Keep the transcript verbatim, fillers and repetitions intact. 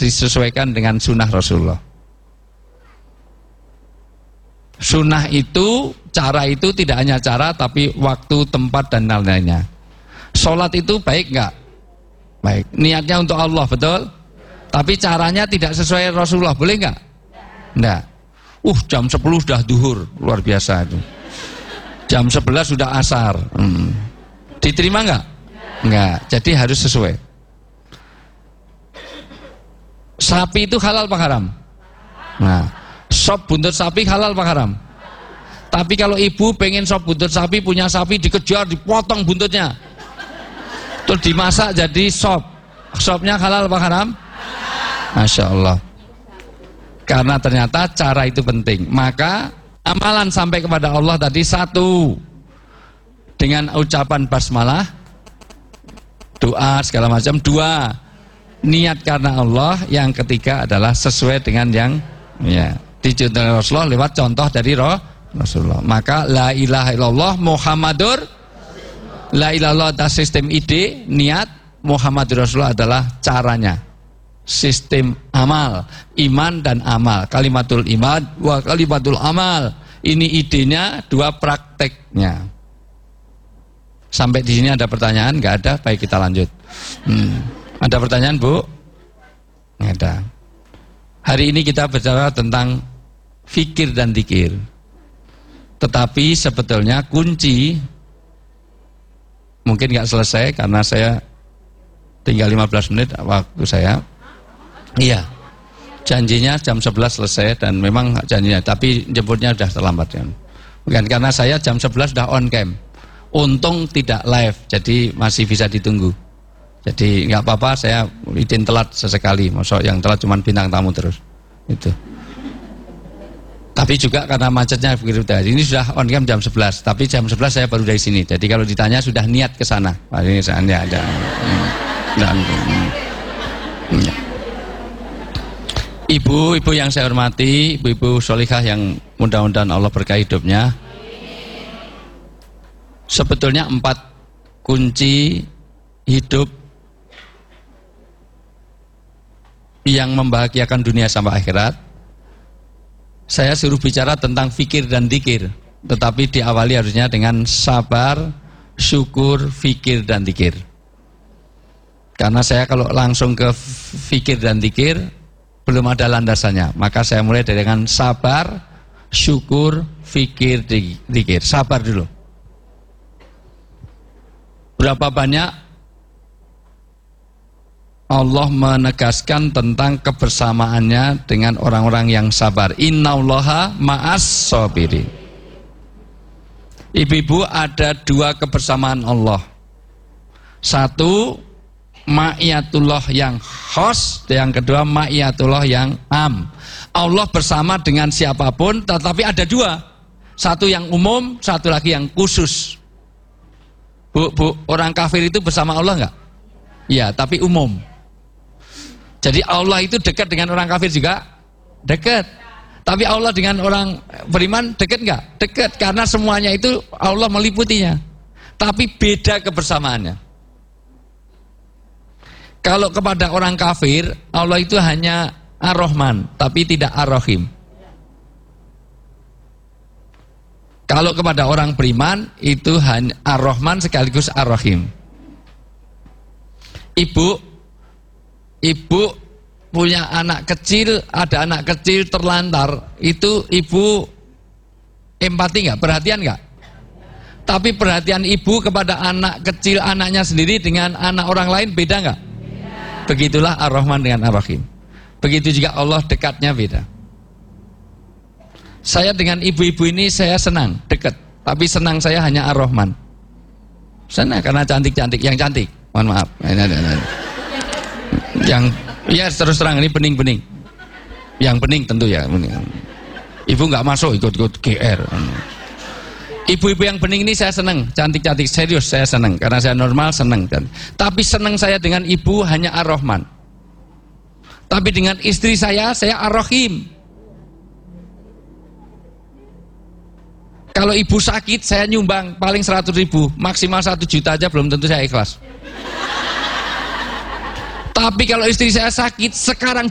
disesuaikan dengan sunnah Rasulullah. Sunnah itu, cara itu tidak hanya cara, tapi waktu, tempat, dan lain-lainnya. Sholat itu baik enggak? Baik. Niatnya untuk Allah, betul? Tapi caranya tidak sesuai Rasulullah, boleh enggak? Enggak. Uh, jam sepuluh sudah duhur, luar biasa itu. Jam sebelas sudah asar. Hmm. Diterima enggak? Enggak. Jadi harus sesuai. Sapi itu halal apa haram? Nah, sop buntut sapi halal apa haram? Tapi kalau ibu pengen sop buntut sapi, punya sapi, dikejar, dipotong buntutnya, terus dimasak jadi sop, sopnya halal apa haram? Masya Allah. Karena ternyata cara itu penting. Maka amalan sampai kepada Allah tadi, satu, dengan ucapan basmalah, doa segala macam. Dua, niat karena Allah. Yang ketiga adalah sesuai dengan yang ya dicontohkan Rasulullah lewat contoh dari roh Rasulullah. Maka la ilaha illallah Muhammadur, la ilaha illallah adalah sistem ide, niat, Muhammadur Rasulullah adalah caranya, sistem amal, iman dan amal, kalimatul iman wa kalimatul amal. Ini idenya, dua prakteknya. Sampai di sini ada pertanyaan? Nggak ada? Baik, kita lanjut. Hmm. Ada pertanyaan, Bu? Nggak ada. Hari ini kita bicara tentang fikir dan dzikir. Tetapi sebetulnya kunci, mungkin nggak selesai karena saya tinggal lima belas menit waktu saya. Iya, janjinya jam sebelas selesai dan memang janjinya, tapi jemputnya sudah terlambat kan. Bukan, karena saya jam sebelas sudah on cam. Untung tidak live, jadi masih bisa ditunggu. Jadi nggak apa-apa, saya izin telat sesekali. Maksud yang telat cuma bintang tamu terus. Itu. Tapi juga karena macetnya begitu tadi. Ini sudah on cam jam sebelas, tapi jam sebelas saya baru dari sini. Jadi kalau ditanya sudah niat ke sana. Wah, ini saya ada. Dan ya. Ibu, ibu yang saya hormati, ibu-ibu sholihah yang mudah-mudahan Allah berkahi hidupnya. Sebetulnya empat kunci hidup yang membahagiakan dunia sampai akhirat. Saya suruh bicara tentang fikir dan dzikir, tetapi diawali harusnya dengan sabar, syukur, fikir dan dzikir. Karena saya kalau langsung ke fikir dan dzikir belum ada landasannya, maka saya mulai dengan sabar, syukur, fikir, dzikir. Sabar dulu. Berapa banyak Allah menegaskan tentang kebersamaannya dengan orang-orang yang sabar. Innallaha ma'as sabirin. Ibu-ibu, ada dua kebersamaan Allah. Satu, ma'iyatullah yang khos, yang kedua ma'iyatullah yang am. Allah bersama dengan siapapun, tetapi ada dua. Satu yang umum, satu lagi yang khusus. Bu, bu, orang kafir itu bersama Allah enggak? Ya, tapi umum. Jadi Allah itu dekat dengan orang kafir juga? Dekat. Tapi Allah dengan orang beriman dekat enggak? Dekat, karena semuanya itu Allah meliputinya. Tapi beda kebersamaannya. Kalau kepada orang kafir, Allah itu hanya Ar-Rahman, tapi tidak Ar-Rahim. Kalau kepada orang beriman, itu hanya Ar-Rahman sekaligus Ar-Rahim. Ibu, ibu punya anak kecil, ada anak kecil terlantar, itu ibu empati nggak, perhatian nggak? Tapi perhatian ibu kepada anak kecil anaknya sendiri dengan anak orang lain beda nggak? Begitulah Ar-Rahman dengan Ar-Rahim. Begitu juga Allah, dekatnya beda. Saya dengan ibu-ibu ini saya senang, dekat. Tapi senang saya hanya Ar-Rahman. Senang karena cantik-cantik, yang cantik. Mohon maaf. Yang ya terus terang ini bening-bening. Yang bening tentu ya. Ibu nggak masuk ikut-ikut G R. Ibu-ibu yang bening ini saya senang, cantik-cantik, serius saya senang karena saya normal senang. Tapi senang saya dengan ibu hanya Ar-Rahman. Tapi dengan istri saya, saya Ar-Rahim. Kalau ibu sakit, saya nyumbang paling seratus ribu, maksimal satu juta aja belum tentu saya ikhlas. Tapi kalau istri saya sakit, sekarang